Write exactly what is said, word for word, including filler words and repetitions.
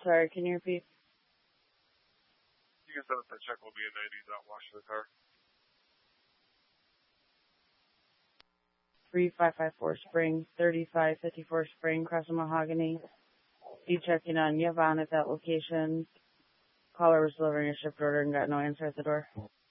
Sorry, can you repeat? You can set up that check will be a ninety dot wash of the car. three five five four Spring, thirty-five fifty-four Spring, Crescent Mahogany. Be checking on Yvonne at that location. Caller was delivering a shipped order and got no answer at the door.